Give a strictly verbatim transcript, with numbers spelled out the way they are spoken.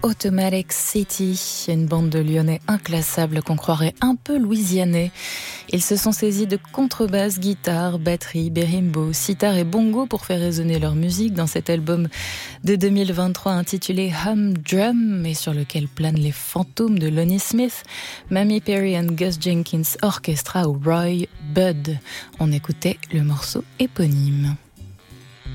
Automatic City, une bande de Lyonnais inclassables qu'on croirait un peu louisianais. Ils se sont saisis de contrebasse, guitare, batterie, bérimbo, sitar et bongo pour faire résonner leur musique dans cet album de deux mille vingt-trois intitulé Humdrum et sur lequel planent les fantômes de Lonnie Smith, Mamie Perry and Gus Jenkins Orchestra ou Roy Budd. On écoutait le morceau éponyme.